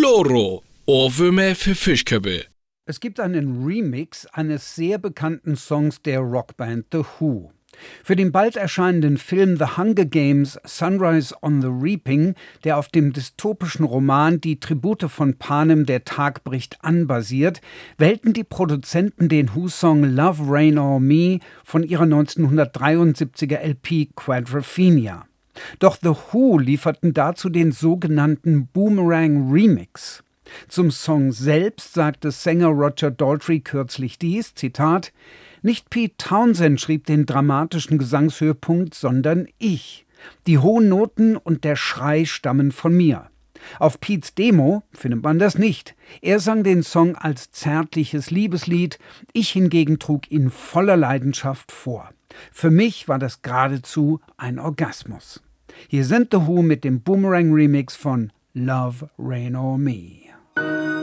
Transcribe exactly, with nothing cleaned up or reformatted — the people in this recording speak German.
Loro, Ohrwürmer für Fischköppe. Es gibt einen Remix eines sehr bekannten Songs der Rockband The Who. Für den bald erscheinenden Film The Hunger Games Sunrise on the Reaping, der auf dem dystopischen Roman Die Tribute von Panem, der Tag bricht an basiert, wählten die Produzenten den Who-Song Love Rain on Me von ihrer neunzehnhundertdreiundsiebziger L P Quadrophenia. Doch The Who lieferten dazu den sogenannten Boomerang Remix. Zum Song selbst sagte Sänger Roger Daltrey kürzlich dies, Zitat: Nicht Pete Townshend schrieb den dramatischen Gesangshöhepunkt, sondern ich. Die hohen Noten und der Schrei stammen von mir. Auf Petes Demo findet man das nicht. Er sang den Song als zärtliches Liebeslied, ich hingegen trug ihn voller Leidenschaft vor. Für mich war das geradezu ein Orgasmus. Hier sind The Who mit dem Boomerang Remix von Love Rain on Me.